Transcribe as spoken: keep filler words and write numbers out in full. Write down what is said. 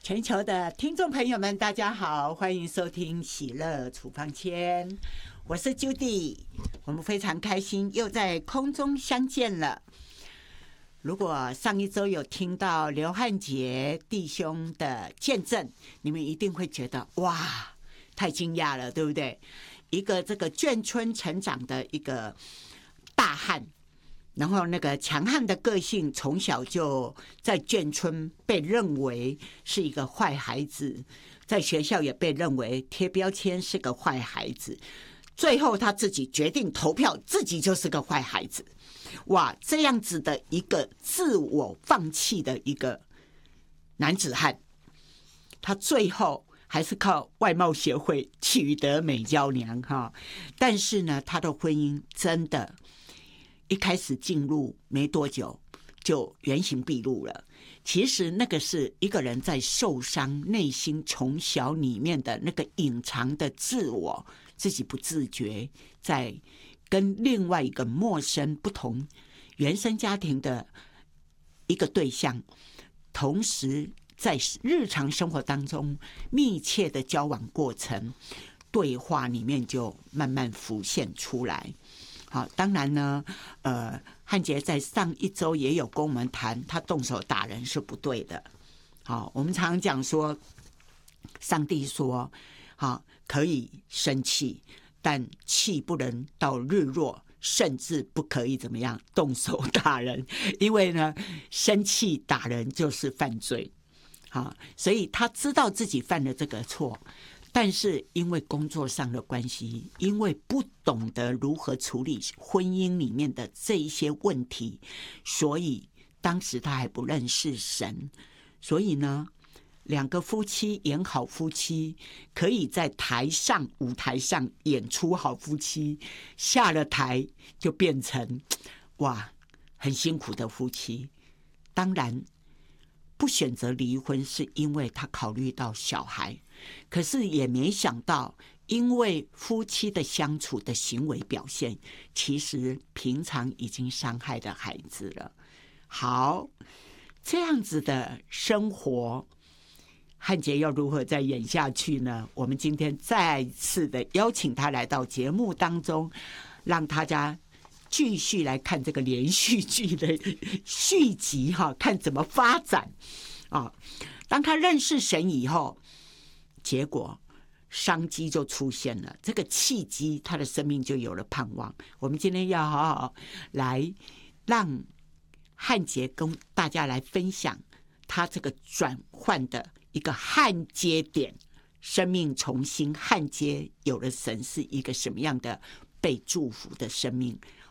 全球的听众朋友们，大家好，欢迎收听喜乐处方签，我是 Judy， 我们非常开心又在空中相见了。如果上一周有听到刘汉杰弟兄的见证，你们一定会觉得哇，太惊讶了，对不对？一个这个眷村成长的一个大汉，然后那个强悍的个性，从小就在眷村被认为是一个坏孩子，在学校也被认为贴标签是个坏孩子，最后他自己决定投票，自己就是个坏孩子。哇，这样子的一个自我放弃的一个男子汉，他最后还是靠外貌协会取得美娇娘哈。但是呢，他的婚姻真的一开始进入没多久就原形毕露了。其实那个是一个人在受伤，内心从小里面的那个隐藏的自我，自己不自觉，在跟另外一个陌生不同原生家庭的一个对象，同时在日常生活当中密切的交往过程，对话里面就慢慢浮现出来。好，当然呢，呃，汉杰在上一周也有跟我们谈，他动手打人是不对的。好，我们常常讲说，上帝说，好，可以生气，但气不能到日落，甚至不可以怎么样动手打人，因为呢，生气打人就是犯罪。好，所以他知道自己犯了这个错。但是因为工作上的关系，因为不懂得如何处理婚姻里面的这一些问题，所以当时他还不认识神。所以呢，两个夫妻演好夫妻，可以在台上舞台上演出好夫妻，下了台就变成哇很辛苦的夫妻。当然不选择离婚是因为他考虑到小孩，可是也没想到因为夫妻的相处的行为表现，其实平常已经伤害了孩子了。好，这样子的生活，汉杰要如何再演下去呢？我们今天再次的邀请他来到节目当中，让大家继续来看这个连续剧的续集哈，看怎么发展啊。当他认识神以后，结果商机就出现了，这个契机，他的生命就有了盼望。我们今天要好好来让汉杰跟大家来分享他这个转换的一个焊接点，生命重新焊接，有了神是一个什么样的被祝福的生命。